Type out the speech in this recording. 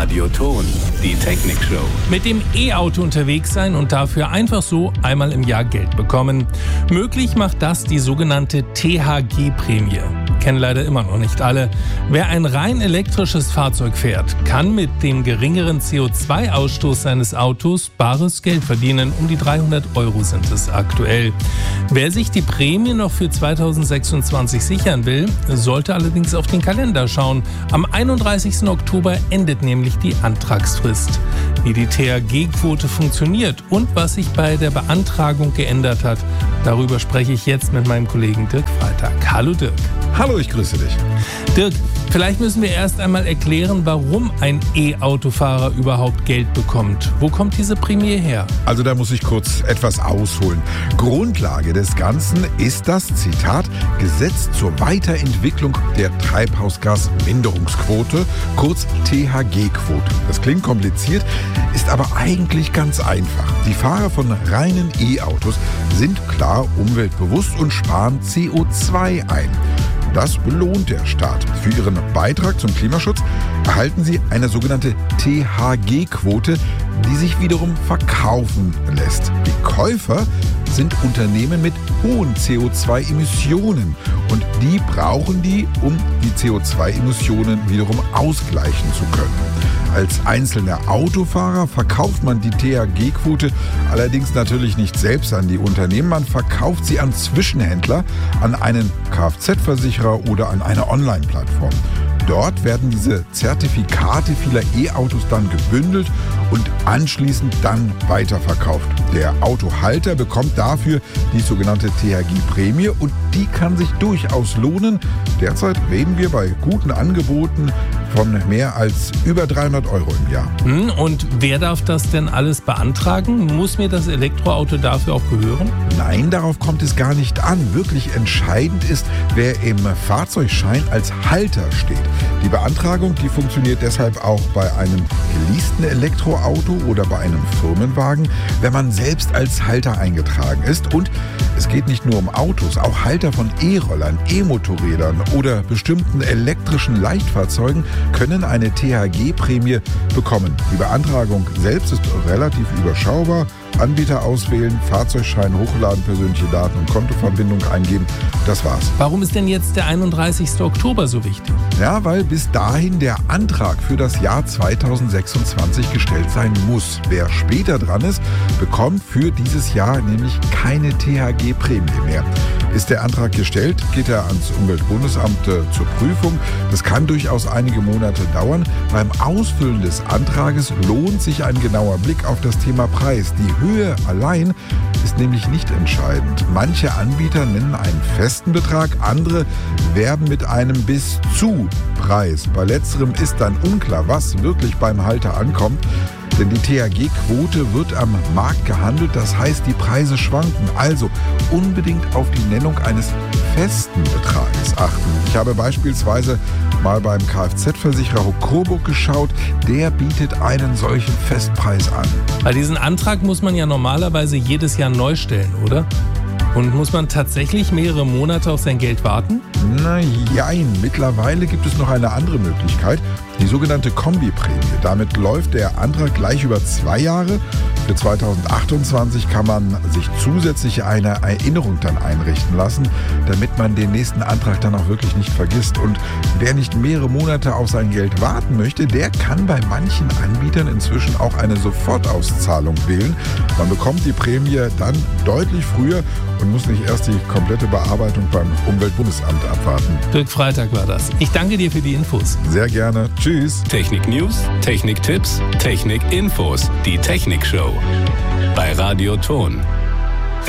Radioton, die Technikshow. Mit dem E-Auto unterwegs sein und dafür einfach so einmal im Jahr Geld bekommen. Möglich macht das die sogenannte THG-Prämie. Kennen leider immer noch nicht alle. Wer ein rein elektrisches Fahrzeug fährt, kann mit dem geringeren CO2-Ausstoß seines Autos bares Geld verdienen. Um die 300 € sind es aktuell. Wer sich die Prämie noch für 2026 sichern will, sollte allerdings auf den Kalender schauen. Am 31. Oktober endet nämlich die Antragsfrist. Wie die THG-Quote funktioniert und was sich bei der Beantragung geändert hat, darüber spreche ich jetzt mit meinem Kollegen Dirk Freitag. Hallo Dirk. Hallo, ich grüße dich. Dirk, vielleicht müssen wir erst einmal erklären, warum ein E-Autofahrer überhaupt Geld bekommt. Wo kommt diese Prämie her? Also da muss ich kurz etwas ausholen. Grundlage des Ganzen ist das, Zitat, Gesetz zur Weiterentwicklung der Treibhausgasminderungsquote, kurz THG-Quote. Das klingt kompliziert, ist aber eigentlich ganz einfach. Die Fahrer von reinen E-Autos sind klar umweltbewusst und sparen CO2 ein. Das belohnt der Staat. Für ihren Beitrag zum Klimaschutz erhalten sie eine sogenannte THG-Quote, die sich wiederum verkaufen lässt. Die Käufer sind Unternehmen mit hohen CO2-Emissionen und die brauchen die, um die CO2-Emissionen wiederum ausgleichen zu können. Als einzelner Autofahrer verkauft man die THG-Quote allerdings natürlich nicht selbst an die Unternehmen. Man verkauft sie an Zwischenhändler, an einen Kfz-Versicherer oder an eine Online-Plattform. Dort werden diese Zertifikate vieler E-Autos dann gebündelt und anschließend dann weiterverkauft. Der Autohalter bekommt dafür die sogenannte THG-Prämie und die kann sich durchaus lohnen. Derzeit reden wir bei guten Angeboten von mehr als über 300 € im Jahr. Und wer darf das denn alles beantragen? Muss mir das Elektroauto dafür auch gehören? Nein, darauf kommt es gar nicht an. Wirklich entscheidend ist, wer im Fahrzeugschein als Halter steht. Die Beantragung, die funktioniert deshalb auch bei einem geleasten Elektroauto oder bei einem Firmenwagen, wenn man selbst als Halter eingetragen ist. Und es geht nicht nur um Autos, auch Halter von E-Rollern, E-Motorrädern oder bestimmten elektrischen Leichtfahrzeugen können eine THG-Prämie bekommen. Die Beantragung selbst ist relativ überschaubar. Anbieter auswählen, Fahrzeugschein hochladen, persönliche Daten und Kontoverbindung eingeben. Das war's. Warum ist denn jetzt der 31. Oktober so wichtig? Ja, weil bis dahin der Antrag für das Jahr 2026 gestellt sein muss. Wer später dran ist, bekommt für dieses Jahr nämlich keine THG-Prämie mehr. Ist der Antrag gestellt, geht er ans Umweltbundesamt zur Prüfung. Das kann durchaus einige Monate dauern. Beim Ausfüllen des Antrages lohnt sich ein genauer Blick auf das Thema Preis. Die Höhe allein ist nämlich nicht entscheidend. Manche Anbieter nennen einen festen Betrag, andere werben mit einem Bis-zu-Preis. Bei letzterem ist dann unklar, was wirklich beim Halter ankommt. Denn die THG-Quote wird am Markt gehandelt, das heißt, die Preise schwanken. Also unbedingt auf die Nennung eines festen Betrages achten. Ich habe beispielsweise mal beim Kfz-Versicherer Coburg geschaut, der bietet einen solchen Festpreis an. Bei diesem Antrag muss man ja normalerweise jedes Jahr neu stellen, oder? Und muss man tatsächlich mehrere Monate auf sein Geld warten? Nein, mittlerweile gibt es noch eine andere Möglichkeit, die sogenannte Kombiprämie. Damit läuft der Antrag gleich über 2 Jahre. Für 2028 kann man sich zusätzlich eine Erinnerung dann einrichten lassen, damit man den nächsten Antrag dann auch wirklich nicht vergisst. Und wer nicht mehrere Monate auf sein Geld warten möchte, der kann bei manchen Anbietern inzwischen auch eine Sofortauszahlung wählen. Man bekommt die Prämie dann deutlich früher und muss nicht erst die komplette Bearbeitung beim Umweltbundesamt abwarten. Dirk Freitag war das. Ich danke dir für die Infos. Sehr gerne. Tschüss. Technik-News, Technik-Tipps, Technik-Infos. Die Technikshow bei Radioton.